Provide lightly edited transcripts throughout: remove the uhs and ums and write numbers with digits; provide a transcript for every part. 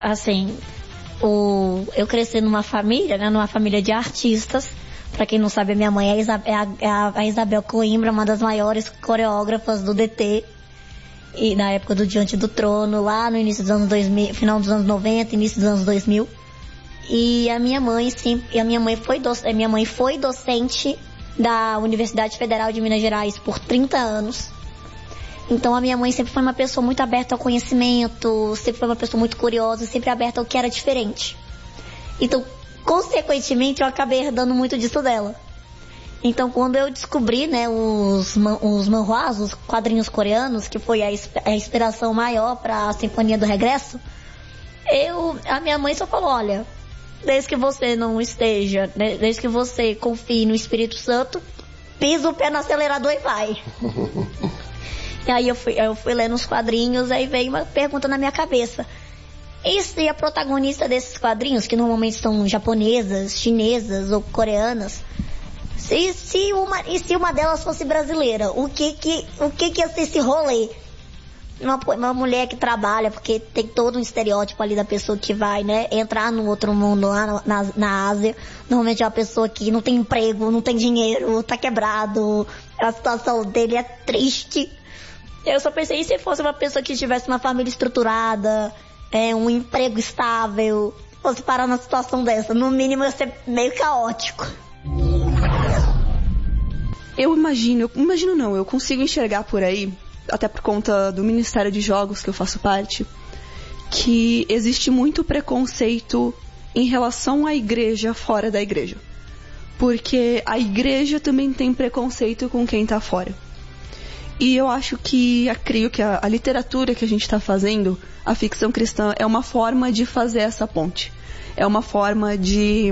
Assim, eu cresci numa família, né, numa família de artistas. Pra quem não sabe, a minha mãe a Isabel Coimbra, uma das maiores coreógrafas do DT. E na época do Diante do Trono, lá no início dos anos 2000, final dos anos 90, início dos anos 2000. E a minha mãe foi docente da Universidade Federal de Minas Gerais por 30 anos. Então a minha mãe sempre foi uma pessoa muito aberta ao conhecimento, sempre foi uma pessoa muito curiosa, sempre aberta ao que era diferente. Então, consequentemente, eu acabei herdando muito disso dela. Então, quando eu descobri, né, os manhwas, os quadrinhos coreanos, que foi a inspiração maior para a Sinfonia do Regresso, a minha mãe só falou, olha, desde que você não esteja, né, desde que você confie no Espírito Santo, pisa o pé no acelerador e vai. E aí eu fui lendo os quadrinhos, aí veio uma pergunta na minha cabeça. E se a protagonista desses quadrinhos, que normalmente são japonesas, chinesas ou coreanas, se uma delas fosse brasileira, o que ia ser esse rolê? Uma mulher que trabalha, porque tem todo um estereótipo ali da pessoa que vai, né, entrar no outro mundo lá na Ásia. Normalmente é uma pessoa que não tem emprego, não tem dinheiro, tá quebrado, a situação dele é triste. Eu só pensei, e se fosse uma pessoa que tivesse uma família estruturada, um emprego estável, fosse parar numa situação dessa, no mínimo ia ser meio caótico. Eu consigo enxergar por aí, até por conta do Ministério de Jogos que eu faço parte, que existe muito preconceito em relação à igreja fora da igreja. Porque a igreja também tem preconceito com quem tá fora. E eu creio que a literatura que a gente está fazendo, a ficção cristã, é uma forma de fazer essa ponte. É uma forma de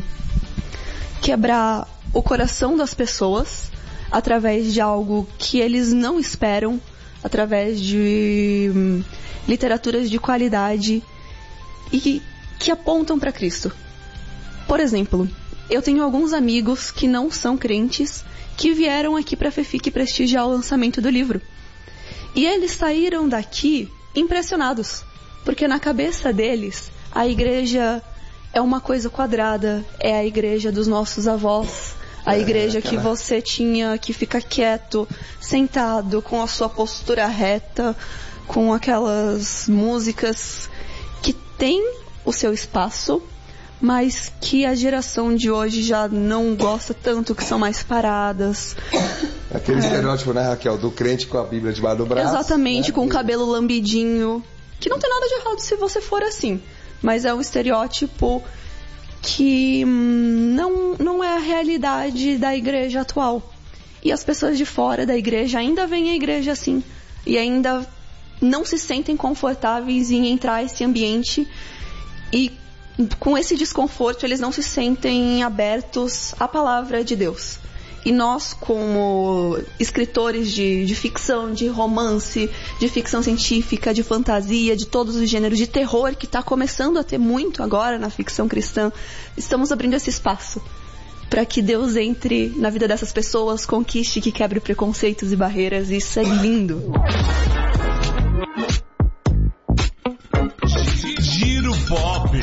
quebrar o coração das pessoas através de algo que eles não esperam, através de literaturas de qualidade e que apontam para Cristo. Por exemplo, eu tenho alguns amigos que não são crentes que vieram aqui para a FEFIC prestigiar o lançamento do livro. E eles saíram daqui impressionados, porque na cabeça deles a igreja é uma coisa quadrada, é a igreja dos nossos avós, a igreja que você tinha que ficar quieto, sentado, com a sua postura reta, com aquelas músicas que tem o seu espaço, mas que a geração de hoje já não gosta tanto, que são mais paradas. Aquele estereótipo, né, Raquel, do crente com a Bíblia debaixo do braço. Exatamente, né? Com o cabelo lambidinho, que não tem nada de errado se você for assim, mas é um estereótipo que não é a realidade da igreja atual. E as pessoas de fora da igreja ainda veem a igreja assim, e ainda não se sentem confortáveis em entrar nesse ambiente, e com esse desconforto eles não se sentem abertos à palavra de Deus. E nós, como escritores de ficção, de romance, de ficção científica, de fantasia, de todos os gêneros, de terror, que está começando a ter muito agora na ficção cristã, estamos abrindo esse espaço para que Deus entre na vida dessas pessoas, conquiste, que quebre preconceitos e barreiras. E isso é lindo. Giro Pop.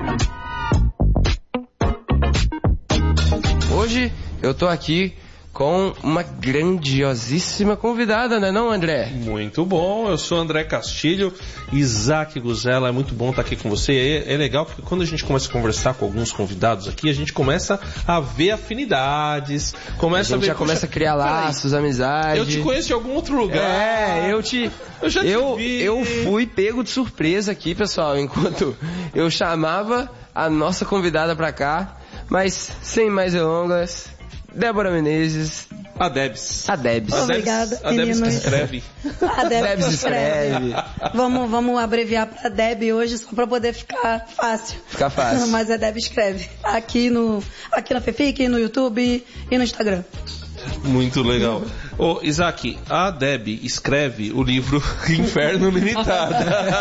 Hoje eu tô aqui com uma grandiosíssima convidada, né não, André? Muito bom, eu sou André Castilho, Isaac Guzella, é muito bom estar aqui com você. É legal porque quando a gente começa a conversar com alguns convidados aqui, a gente começa a ver afinidades, começa já começa a criar laços, amizade. Eu te conheço de algum outro lugar. Eu já te vi. Eu fui pego de surpresa aqui, pessoal, enquanto eu chamava a nossa convidada pra cá, mas sem mais delongas, Débora Menezes. A Debs. Obrigada, a Debs que escreve. A Debs escreve. Vamos abreviar para Deb hoje, só para poder ficar fácil. Mas a Deb escreve. Aqui na FEFIC, no YouTube e no Instagram. Muito legal. Isaac, a Deb escreve o livro Inferno Limitado.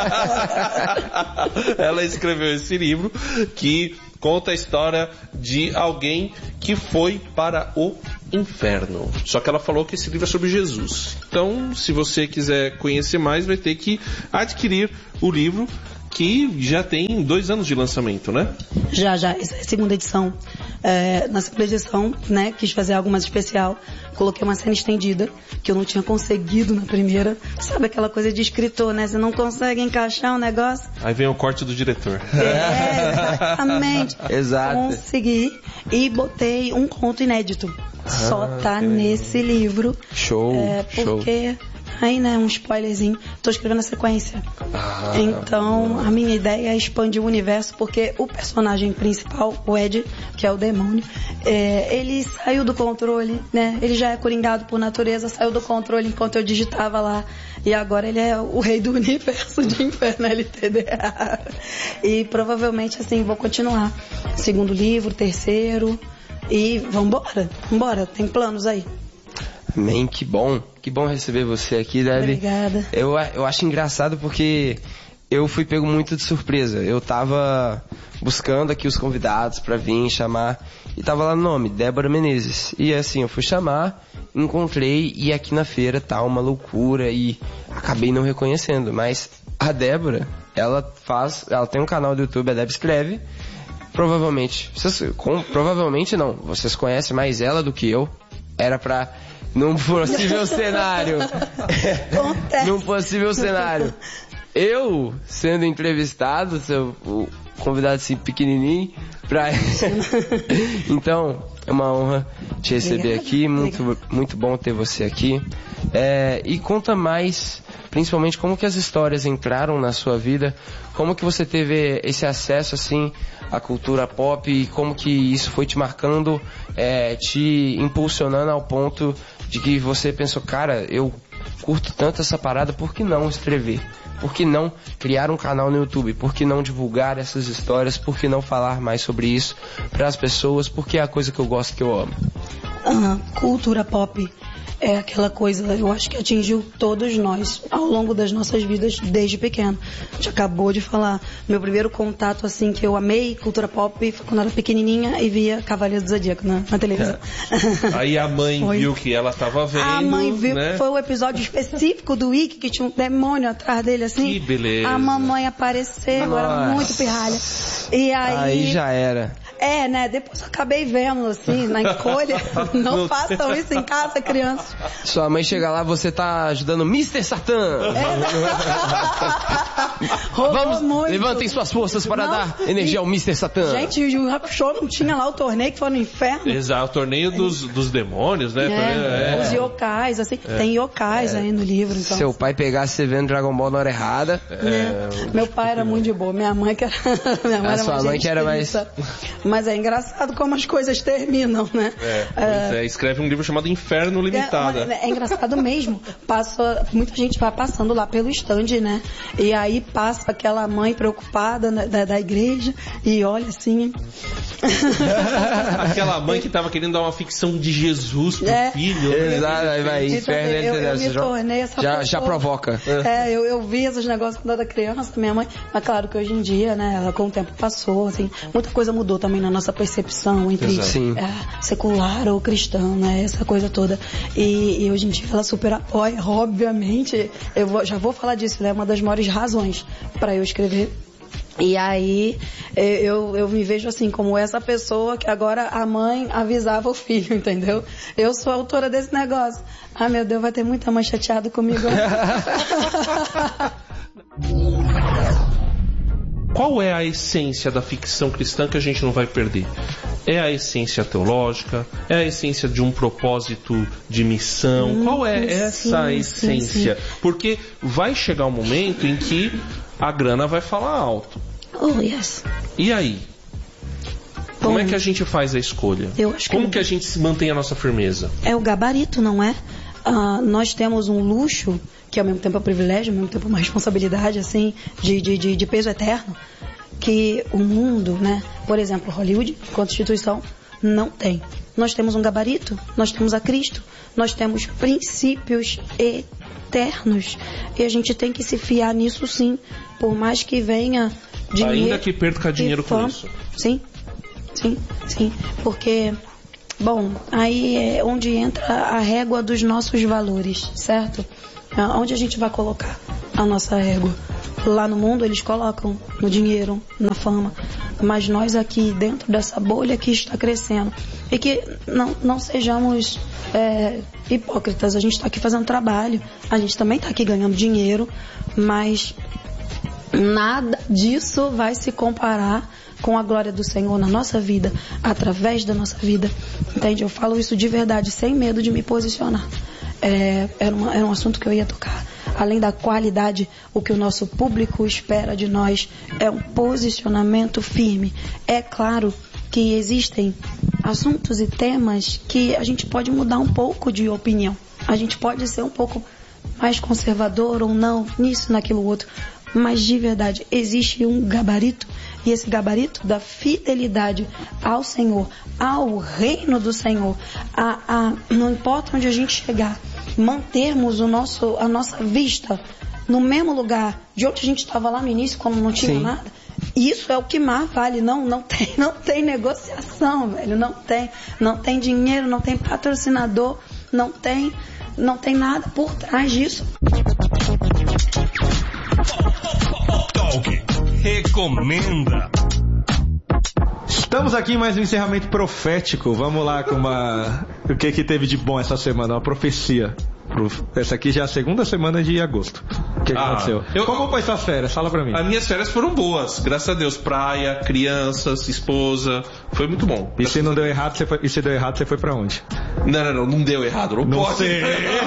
Ela escreveu esse livro que conta a história de alguém que foi para o inferno. Só que ela falou que esse livro é sobre Jesus. Então, se você quiser conhecer mais, vai ter que adquirir o livro. que já tem 2 anos de lançamento, né? Já. Essa é a segunda edição. Na segunda edição, né, quis fazer algo mais especial. Coloquei uma cena estendida, que eu não tinha conseguido na primeira. Sabe aquela coisa de escritor, né? Você não consegue encaixar um negócio. Aí vem o corte do diretor. Exatamente. Exato. Consegui e botei um conto inédito. Só tá nesse livro. Show. Porque... Aí, né, um spoilerzinho, tô escrevendo a sequência. Então, a minha ideia é expandir o universo, porque o personagem principal, o Ed, que é o demônio, ele saiu do controle, né? Ele já é coringado por natureza, saiu do controle enquanto eu digitava lá. E agora ele é o rei do universo de Inferno LTDA. E provavelmente, assim, vou continuar. Segundo livro, terceiro, e vambora, tem planos aí. Amém, que bom receber você aqui, Debbie. Obrigada. Eu acho engraçado porque eu fui pego muito de surpresa. Eu tava buscando aqui os convidados pra vir chamar e tava lá no nome, Débora Menezes. E assim, eu fui chamar, encontrei e aqui na feira tá uma loucura e acabei não reconhecendo. Mas a Débora, ela tem um canal do YouTube, a Débora Escreve. Provavelmente não, vocês conhecem mais ela do que eu. Era pra... Num possível cenário. Num possível cenário. Eu, sendo entrevistado, o convidado assim pequenininho, então, é uma honra te receber aqui. Muito bom ter você aqui. E conta mais, principalmente, como que as histórias entraram na sua vida, como que você teve esse acesso, assim, à cultura pop e como que isso foi te marcando, te impulsionando ao ponto de que você pensou, cara, eu curto tanto essa parada, por que não escrever? Por que não criar um canal no YouTube? Por que não divulgar essas histórias? Por que não falar mais sobre isso para as pessoas? Porque é a coisa que eu gosto, que eu amo. Cultura pop é aquela coisa, eu acho que atingiu todos nós ao longo das nossas vidas desde pequeno. A gente acabou de falar, meu primeiro contato assim que eu amei cultura pop foi quando eu era pequenininha e via Cavaleiro do Zodíaco na televisão. Aí a mãe viu que ela tava vendo, a mãe viu, né? Que foi o episódio específico do Ikki, que tinha um demônio atrás dele assim. Que beleza. A mamãe apareceu, era muito pirralha. E aí já era. Né? Depois eu acabei vendo, assim, na encolha. Não façam isso em casa, crianças. Sua mãe chega lá, você tá ajudando Mr. Satan. Vamos, levantem suas forças para dar energia ao Mr. Satan. Gente, o Rap Show não tinha lá o torneio que foi no inferno. Exato, o torneio dos demônios, né? Os yokais, assim. Tem yokais aí no livro. Então, seu pai pegasse você vendo Dragon Ball na hora errada. Meu pai era muito de boa. Minha mãe que era... sua mãe que era mais... Mas é engraçado como as coisas terminam, né? Escreve um livro chamado Inferno Limitada. É engraçado mesmo. Muita gente vai passando lá pelo stand, né? E aí passa aquela mãe preocupada da igreja e olha assim. Aquela mãe que tava querendo dar uma ficção de Jesus pro filho. Exato, aí vai. Inferno, eu me tornei essa pessoa. Já provoca. Eu vi esses negócios quando eu era criança, minha mãe. Mas claro que hoje em dia, né? Ela com o tempo passou, assim, muita coisa mudou também na nossa percepção entre secular ou cristão, né? Essa coisa toda. E hoje em dia ela super apoia, obviamente. Já vou falar disso, né? Uma das maiores razões para eu escrever. E aí eu me vejo assim como essa pessoa que agora a mãe avisava o filho, entendeu? Eu sou a autora desse negócio. Ah, meu Deus, vai ter muita mãe chateada comigo. Qual é a essência da ficção cristã que a gente não vai perder? É a essência teológica? É a essência de um propósito de missão? Qual é essa essência? Sim. Porque vai chegar um momento em que a grana vai falar alto. Oh, yes. E aí? Como é que a gente faz a escolha? Como que a gente se mantém a nossa firmeza? É o gabarito, não é? Nós temos um luxo, que ao mesmo tempo é um privilégio, ao mesmo tempo é uma responsabilidade, assim, de peso eterno, que o mundo, né? Por exemplo, Hollywood, enquanto instituição, não tem. Nós temos um gabarito, nós temos a Cristo, nós temos princípios eternos. E a gente tem que se fiar nisso, sim, por mais que venha dinheiro. Ainda que perca dinheiro com isso. Sim. Porque... Bom, aí é onde entra a régua dos nossos valores, certo? Onde a gente vai colocar a nossa régua? Lá no mundo eles colocam no dinheiro, na fama, mas nós aqui dentro dessa bolha que está crescendo, e que não sejamos hipócritas. A gente está aqui fazendo trabalho, a gente também está aqui ganhando dinheiro, mas nada disso vai se comparar com a glória do Senhor na nossa vida, através da nossa vida. Entende? Eu falo isso de verdade, sem medo de me posicionar. Era um assunto que eu ia tocar. Além da qualidade, o que o nosso público espera de nós é um posicionamento firme. É claro que existem assuntos e temas que a gente pode mudar um pouco de opinião. A gente pode ser um pouco mais conservador ou não, nisso, naquilo, outro. Mas de verdade, existe um gabarito, e esse gabarito da fidelidade ao Senhor, ao reino do Senhor, não importa onde a gente chegar, mantermos a nossa vista no mesmo lugar de onde a gente estava lá no início, quando não tinha nada. Isso é o que mais vale. Não tem negociação, velho. Não tem dinheiro, não tem patrocinador, não tem nada por trás disso. Talk recomenda. Estamos aqui em mais um encerramento profético. Vamos lá com o que teve de bom essa semana, uma profecia. Essa aqui já é a segunda semana de agosto. O que aconteceu? Como foi suas férias? Fala pra mim. As minhas férias foram boas, graças a Deus. Praia, crianças, esposa. Foi muito bom. E se não deu errado, você foi pra onde? Não deu errado. Não pode. Sei.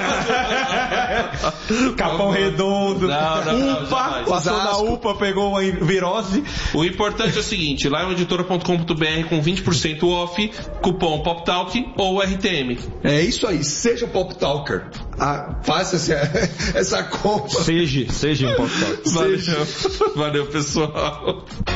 Capão Redondo. Não, passou na UPA, pegou uma virose. O importante é o seguinte, lioneditora.com.br com 20% off, cupom PopTalk ou RTM. É isso aí, seja PopTalker. Faça essa compra. Seja um PopTalk. Valeu, pessoal.